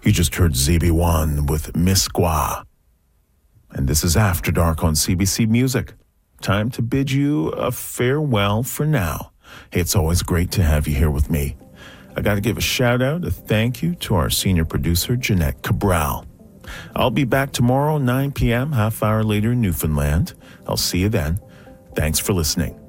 You just heard ZB1 with Misqua. And this is After Dark on CBC Music. Time to bid you a farewell for now. Hey, it's always great to have you here with me. I got to give a shout out, a thank you to our senior producer, Jeanette Cabral. I'll be back tomorrow, 9 p.m., half hour later in Newfoundland. I'll see you then. Thanks for listening.